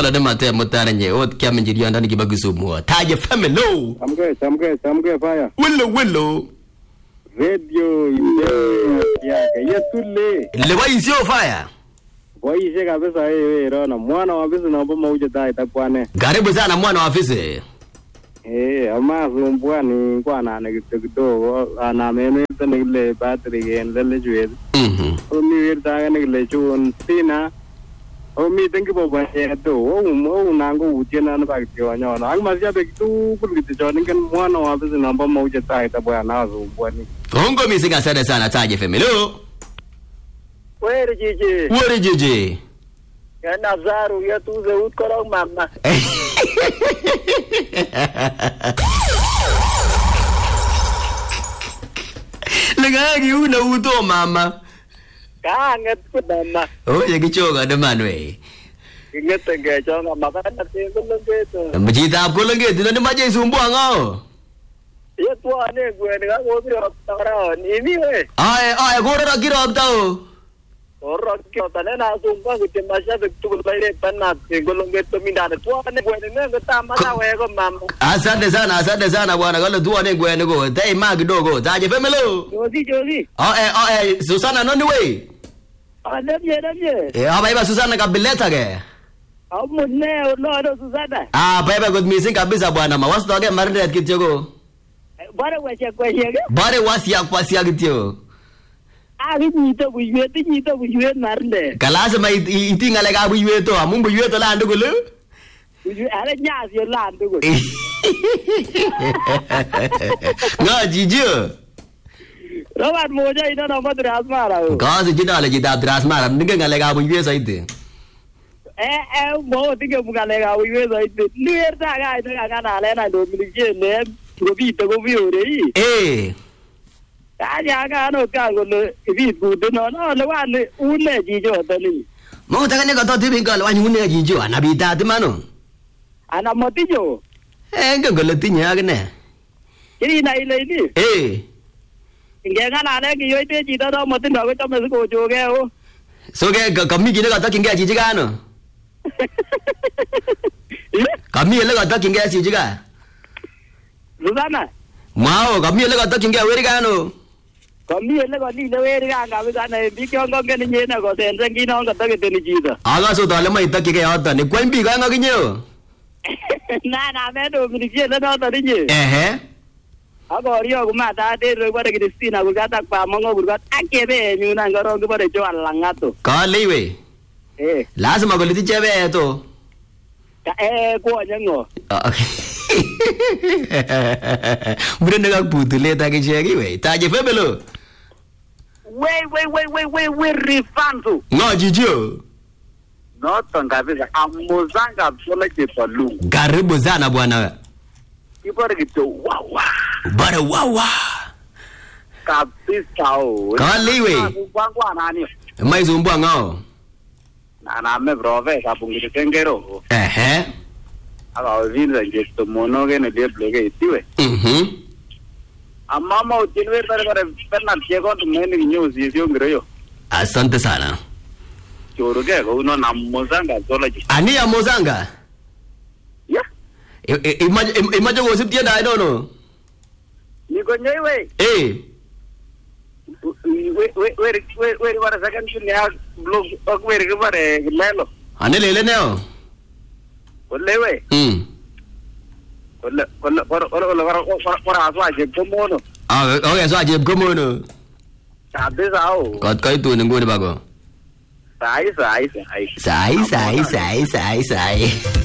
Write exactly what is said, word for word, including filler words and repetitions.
Kola de mate mutare nye ot kya menjiri anda ni kibagisumu. Taje family. Samge samge samge fire. Willow willow. Radio ile ya yetule. Le wa isio fire. Waishe kabisa wewe rona mwana wa afisi naomba mauje dai takwane. Karibu sana mwana wa afisi. Eh, ama zumbwani kwa na kidogo ana meme tele battery gen lele jwe. Mhm. Omi wirta ne le chun sina. Omi tengi bo ba ya do o mo nango utiena na baktiwa nyono. Ang masya bekitu kuliti joni kan mwana wa afisi naomba mauje dai takwana zumbwani. Hongo misi asante sana Taje family. Where Gigi? Where Gigi? Ya Nazaru ya tuze utkorong mama. Lagagi una uto mama. Kanget ko mama. Oh, ya kichoga de manwe. Inget ge chonga mama na tingo longeto. Majita ko longeto na maje sumbuang oh. Ya tua ne gue ne ga gobi tara ni ni we. Ay ay gora ra girab tao. Orang kyo tane na sumpa ko timasya betul baile panat tingo longeto mindana tua ne gue ne ga tama na we ko mama. Asante sana, asante sana bwana. Kala tua ne gue ne go. Dai mag dogo. Taje family. Jozi jozi. Oh eh oh eh Susana noni we. Adam ye adam ye. Eh aba iba Susana kabileta ke. Amunne ulo do Susana. Ah baba good missing kabisa bwana. Mawasto toge marinde kityogo. Bara wacha kwashe ga. Bare wasia kwasia kityo. Ari nyito buyete nyito buyete marinde. Kalase ma itinga le ga buyweto amun buyweto la ndugulu. Buyu ara nyasi yo la ndugulu. Nga jijo. Robat moja ina na madra asmara. Kazi jina le jida drasmara ninge ngale ga buywe saite. Eh eh mo tige bugale ga buywe saite. Luer ta ga ina ga na le na do milike ne. Gobi to gobi ore. Eh. Ya ga no ka go le bi ku de no no le wa le une jijo to ni. Mo ta ne ga to tibi ga wa nyune jijo anabita timano. Ana motijo. Eh ga go le tinya ga ne. Kiri na ile ni. Eh. Nge ga na le ki yo te ji do mo tin do ko to me ko jo ge o. So ga kammi gi ne ga ta kinga jiji ga no. Kammi le ga ta kinga jiji ga. Susana. Mao kammi le ga ta kinga weri ga no. Kammi le ga ni le weri ga ga ga na bi kyo ngo ge ni na go sen sen gi no ga ta ge ni ji da. Aga so dale mai ta ki ga ta ni kwen bi ga nga gi nyo. Na na me do mi ji le no ta ni. Eh eh. Aga rio ko ma ta de ro ba de Cristina ko ga ta pa mo ngo ga akebe ni na ga ro ko ba de jo alangato. Ka lewe. Eh. Lazima ko liti chebe to. Ka eh ko nyango. Brenda ga putule ta ke chegi we. Taje febelo. Wei wei wei wei wei wei rifanzu. Ngo jijo. No tangavisa amuzanga pole ke palu. Karibu sana bwana. Ibara gitu wawa. Bara wawa. Kabisa o. Ka lewe. Kwangwa nani? Mai zumbu ngao. Na na me brove ka bungi tengero. Eh eh. Aga vinza gesto mono ge ne de bloge itiwe. Mhm. Amma ma utinwe per per per na chego to me ni news yio ngiro. Asante sana. Choro ge ko uno na mozanga zola ji. Ani ya mozanga. Ya. Imaje imaje go siptia dai dono. Ni ko nyewe. Eh. We we we we we wara second ni ya blog ok we ke bare lelo. Ane lele neo. Olle we. Mm. Olle olle ora ora ora ora ora aswa je komono. Ah, okay, so aje komono. Sabe sao. Kat kai tu nunggu ni bago. Sai sai sai. Sai sai sai sai sai.